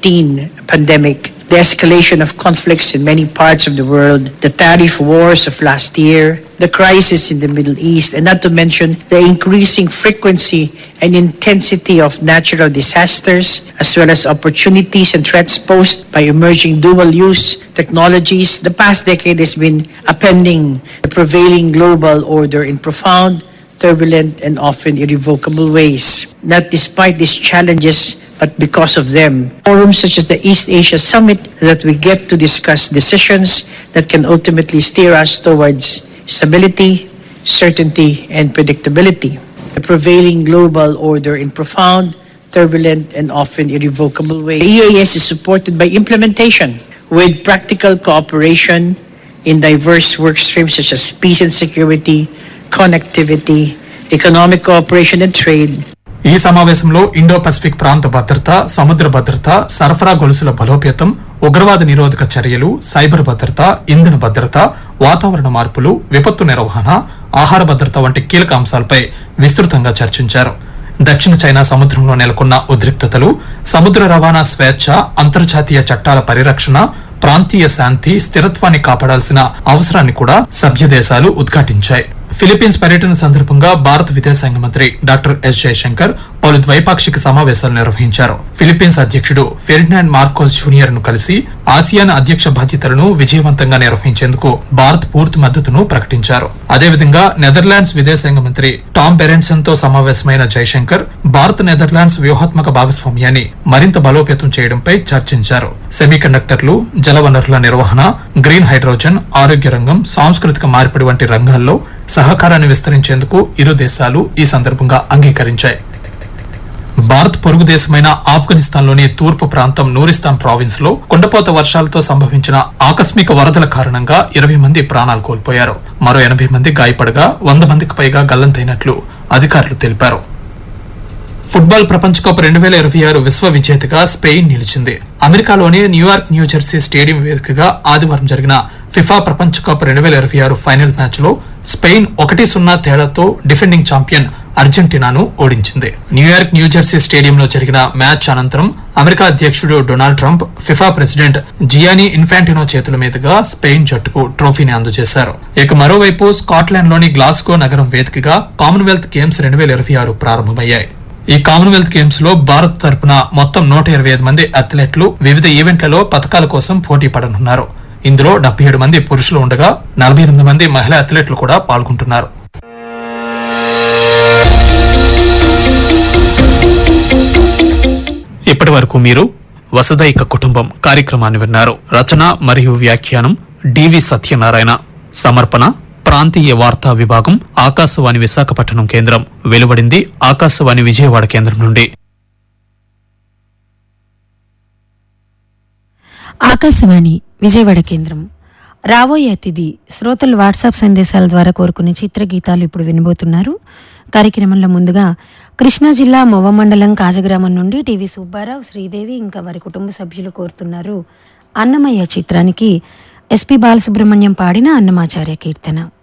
COVID-19 pandemic, the escalation of conflicts in many parts of the world, the tariff wars of last year, the crisis in the Middle East, and not to mention the increasing frequency and intensity of natural disasters, as well as opportunities and threats posed by emerging dual-use technologies. The past decade has been upending the prevailing global order in profound, turbulent, and often irrevocable ways. Not despite these challenges, but because of them. Forums such as the East Asia Summit that we get to discuss decisions that can ultimately steer us towards stability, certainty, and predictability. The prevailing global order in profound, turbulent, and often irrevocable ways. The EAS is supported by implementation with practical cooperation in diverse work streams such as peace and security, connectivity, economic cooperation and trade. ఈ సమావేశంలో Indo Pacific ప్రాంత భద్రత, సముద్ర భద్రత, సరఫరా గొలుసుల బలోపేతం, ఉగ్రవాద నిరోధక చర్యలు, సైబర్ భద్రత, ఇంధన భద్రత, వాతావరణ మార్పులు, విపత్తు నిర్వహణ, ఆహార భద్రత వంటి కీలక అంశాలపై విస్తృతంగా చర్చించారు. దక్షిణ చైనా సముద్రంలో నెలకొన్న ఉద్రిక్తతలు, సముద్ర రవాణా స్వేచ్ఛ, అంతర్జాతీయ చట్టాల పరిరక్షణ, ప్రాంతీయ శాంతి, స్థిరత్వాన్ని కాపాడాల్సిన అవసరాన్ని కూడా సభ్య దేశాలు ఉద్ఘాటించాయి. ఫిలిప్పీన్స్ పర్యటన సందర్భంగా భారత విదేశాంగ మంత్రి డాక్టర్ ఎస్ జయశంకర్ పలు ద్వైపాక్షిక సమావేశాలు నిర్వహించారు. ఫిలిప్పీన్స్ అధ్యక్షుడు ఫెర్డినాండ్ మార్కోస్ జూనియర్ ను కలిసి ఆసియాన్ అధ్యక్ష బాధ్యతలను విజయవంతంగా నిర్వహించేందుకు భారత్ పూర్తి మద్దతును ప్రకటించారు. అదేవిధంగా నెదర్లాండ్స్ విదేశాంగ మంత్రి టామ్ బెరెన్సన్ తో సమావేశమైన జయశంకర్ భారత్ నెదర్లాండ్స్ వ్యూహాత్మక భాగస్వామ్యాన్ని మరింత బలోపేతం చేయడంపై చర్చించారు. సెమీకండక్టర్లు, జలవనరుల నిర్వహణ, గ్రీన్ హైడ్రోజన్, ఆరోగ్య రంగం, సాంస్కృతిక మార్పిడి వంటి రంగాల్లో సహకారాన్ని విస్తరించేందుకు ఇరు దేశాలు ఈ సందర్భంగా అంగీకరించాయి. భారత్ పొరుగు దేశమైన ఆఫ్ఘనిస్తాన్ లోని తూర్పు ప్రాంతం నూరిస్తాన్ ప్రావిన్స్ లో కుండపోత వర్షాలతో సంభవించిన ఆకస్మిక వరదల కారణంగా 20 మంది ప్రాణాలు కోల్పోయారు. మరో 80 మంది గాయపడగా 100 మందికి పైగా గల్లంతైనట్లు అధికారులు తెలిపారు. ఫుట్బాల్ ప్రపంచ కప్ 2026 విశ్వ విజేతగా స్పెయిన్ నిలిచింది. అమెరికాలోని న్యూయార్క్ న్యూజెర్సీ స్టేడియం వేదికగా ఆదివారం జరిగిన ఫిఫా ప్రపంచ కప్ 2026 ఫైనల్ మ్యాచ్ లో స్పెయిన్ 1-0 తేడాతో డిఫెండింగ్ ఛాంపియన్ అర్జెంటీనాను ఓడించింది. న్యూయార్క్ న్యూజెర్సీ స్టేడియంలో జరిగిన మ్యాచ్ అనంతరం అమెరికా అధ్యక్షుడు Donald Trump FIFA president Giani Infantino చేతుల మీదుగా స్పెయిన్ జట్టుకు ట్రోఫీని అందజేశారు. ఇక మరోవైపు స్కాట్లాండ్ లోని గ్లాస్గో నగరం వేదికగా కామన్వెల్త్ గేమ్స్ 2026 ప్రారంభమయ్యాయి. ఈ కామన్వెల్త్ గేమ్స్ లో భారత్ తరపున మొత్తం 125 మంది అథ్లెట్లు వివిధ ఈవెంట్లలో పతకాల కోసం పోటీ పడనున్నారు. ఇందులో 77 మంది పురుషులు ఉండగా 48 మంది మహిళా అథ్లెట్లు కూడా పాల్గొంటున్నారు. ఇప్పటి వరకు మీరు వసుదైక కుటుంబం కార్యక్రమాన్ని విన్నారు. రచన మరియు వ్యాఖ్యానం డివి సత్యనారాయణ. సమర్పణ ప్రాంతీయ వార్తా విభాగం, ఆకాశవాణి విశాఖపట్నం కేంద్రం. వెలువడింది ఆకాశవాణి విజయవాడ కేంద్రం నుండి. ఆకాశవాణి విజయవాడ కేంద్రం. రాబోయే అతిథి శ్రోతలు వాట్సాప్ సందేశాల ద్వారా కోరుకునే చిత్రగీతాలు ఇప్పుడు వినబోతున్నారు. కార్యక్రమంలో ముందుగా కృష్ణా జిల్లా మొవ్వ మండలం కాజగ్రామం నుండి టీవీ సుబ్బారావు, శ్రీదేవి ఇంకా వారి కుటుంబ సభ్యులు కోరుతున్నారు. అన్నమయ్య చిత్రానికి ఎస్పి బాలసుబ్రహ్మణ్యం పాడిన అన్నమాచార్య కీర్తన.